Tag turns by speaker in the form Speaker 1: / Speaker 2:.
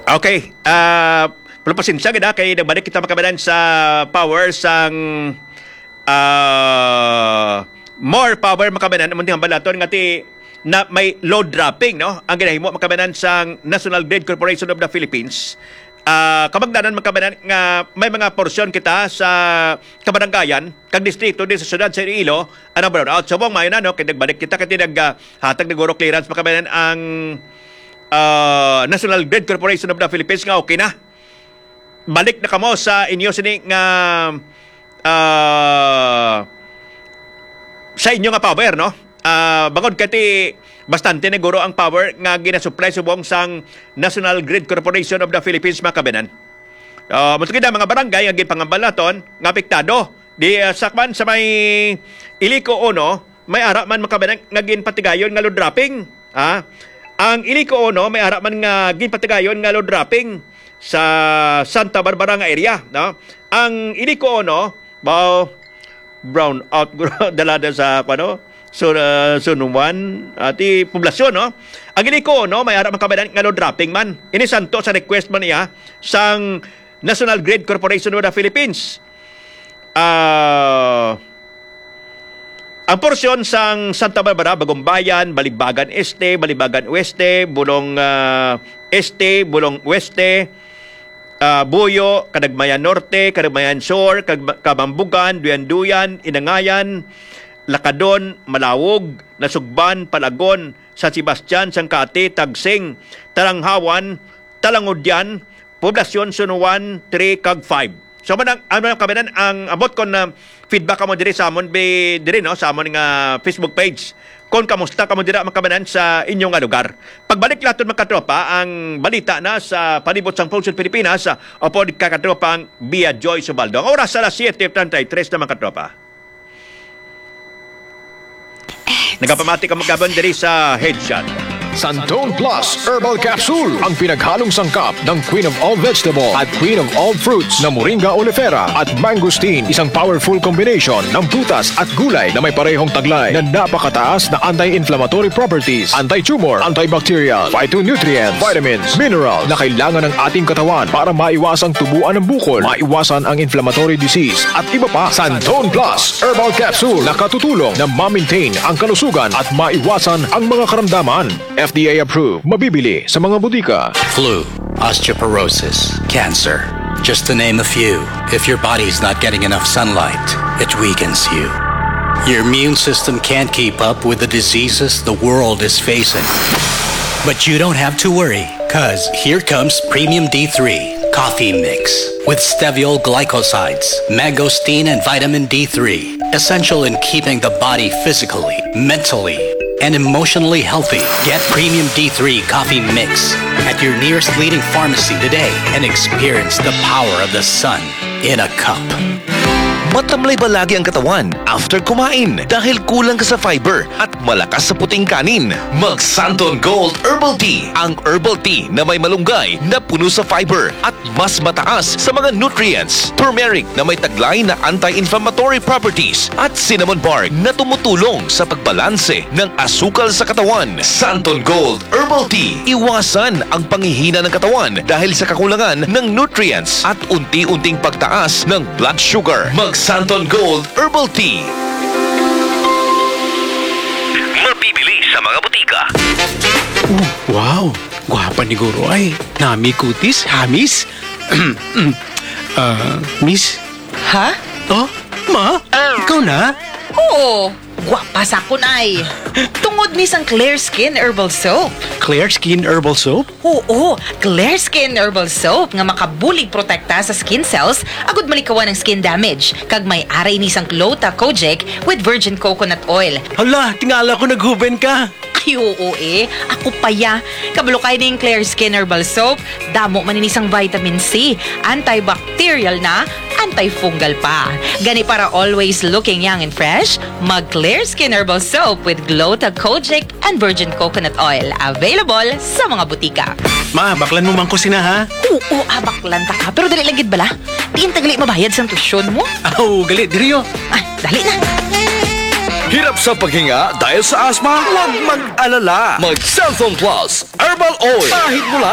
Speaker 1: Okay. Pero pasensya kita kay nagbalik kita makabanan sa power sang more power makabanan amunting balaton ngati na may load dropping, no? Ang ginahimo makabanan sang National Grid Corporation of the Philippines. Kamagdanan makabanan nga may mga porsyon kita sa kabaranggayan kag distrito din sa syudad sa Iloilo ana brown out so bong mayo na no kay nagbalik kita kay hatag nagoro clearance makabanan ang National Grid Corporation of the Philippines nga okay na. Balik na kamo sa inyo sini nga sa inyo nga power, no? Bangod kati bastante naguro ang power nga ginasupply subong sang National Grid Corporation of the Philippines makabanan. Mutugid mga barangay nga gipangambalaton nga apektado di sakman sa may Iliko Ono may ara man makabanan nga ginpatigayon nga load dropping. Ang Iliko Ono may ara man nga ginpatigayon nga load dropping sa Santa Barbara nga area, no? Ang Iliko Ono brown out dalada sa sunuan ati poblasyon, no? Ang Iliko Ono may ara man kabanan nga load dropping man. Ini santo sa request man niya sang National Grid Corporation of the Philippines. Ang porsyon sang Santa Barbara, Bagumbayan, Balibagan Este, Balibagan Oeste, Bulong Este, Bulong Oeste, Buyo, Kadagmayan Norte, Kadagmayan Sur, Kabambugan, Duyan-Duyan, Inangayan, Lakadon, Malawog, Nasugban, Palagon, San Sebastian, Sangkati, Tagsing, Talanghawan, Talangudyan, Poblasyon Sunuan 3 kag 5. So ano kabanan ang abot kon na feedback kamo diri sa amon diri no sa amon nga Facebook page. Kon kamusta kamo dira makabanan sa inyong lugar. Pagbalik laton makatropa ang balita na sa palibot sang Pulsar Pilipinas o pod kakatropa ang Bia Joy Subaldo. Ang oras sa 7:33 na makatropa. Nagapamati ka magkabon diri sa headshot.
Speaker 2: Santone Plus Herbal Capsule, ang pinaghalong sangkap ng Queen of All Vegetable at Queen of All Fruits na Moringa oleifera at mangosteen, isang powerful combination ng prutas at gulay na may parehong taglay na napakataas na anti-inflammatory properties, anti-tumor, antibacterial, phytonutrients, vitamins, mineral na kailangan ng ating katawan para maiwasang tubuan ng bukol, maiwasan ang inflammatory disease at iba pa. Santone Plus Herbal Capsule na katutulong na ma-maintain ang kalusugan at maiwasan ang mga karamdaman. FDA approved. Mabibili sa mga butika.
Speaker 3: Flu, osteoporosis, cancer. Just to name a few. If your body's not getting enough sunlight, it weakens you. Your immune system can't keep up with the diseases the world is facing. But you don't have to worry, cause here comes Premium D3 Coffee Mix with steviol glycosides, mangosteen, and vitamin D3. Essential in keeping the body physically, mentally, and emotionally healthy. Get Premium D3 Coffee Mix at your nearest leading pharmacy today and experience the power of the sun in a cup.
Speaker 4: Matamlay ba lagi ang katawan after kumain dahil kulang ka sa fiber at malakas sa puting kanin? Mag Santon Gold Herbal Tea, ang herbal tea na may malunggay na puno sa fiber at mas mataas sa mga nutrients. Turmeric na may taglay na anti-inflammatory properties at cinnamon bark na tumutulong sa pagbalanse ng asukal sa katawan. Santon Gold Herbal Tea, iwasan ang panghihina ng katawan dahil sa kakulangan ng nutrients at unti-unting pagtaas ng blood sugar. Mag Santon Gold Herbal Tea. Mabibili sa mga butika.
Speaker 5: Wow! Gwapa ni Guro ay. Nami kutis, hamis. Miss?
Speaker 6: Ha?
Speaker 5: Oh, ma? Ikaw na?
Speaker 6: Oo, gwapa sa kun ay. Tungod ni sang Clear Skin Herbal Soap.
Speaker 5: Clear Skin Herbal Soap?
Speaker 6: Oo, Clear Skin Herbal Soap nga makabulig protekta sa skin cells agud malikawan ng skin damage. Kag may aray ni sang Glota Kojic with virgin coconut oil.
Speaker 5: Hala, tingala ko naghuben ka.
Speaker 6: Ay, oo ako paya. Kabalo kay ning Clear Skin Herbal Soap, damo man ni sang vitamin C, antibacterial na, antifungal pa. Gani para always looking young and fresh, mag Clear Skin Herbal Soap with Glota Kojic and virgin coconut oil. Available sa mga butika.
Speaker 5: Ma, baklan mo man ko sina ha?
Speaker 6: Oo, baklan ta ka. Pero dali lagid bala. Diin tagali mabayad sa tusyon mo.
Speaker 5: Oh, galit, diriyo.
Speaker 6: Ay, dali na.
Speaker 4: Hirap sa paghinga dahil sa asma? Huwag mag-alala. Mag Santon Plus Herbal Oil. Kahit mula